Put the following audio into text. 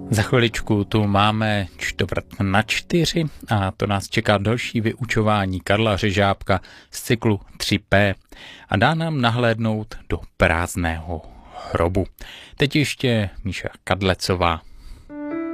Za chviličku tu máme 3:15 a to nás čeká další vyučování Karla Řežábka z cyklu 3P a dá nám nahlédnout do prázdného hrobu. Teď ještě Míša Kadlecová.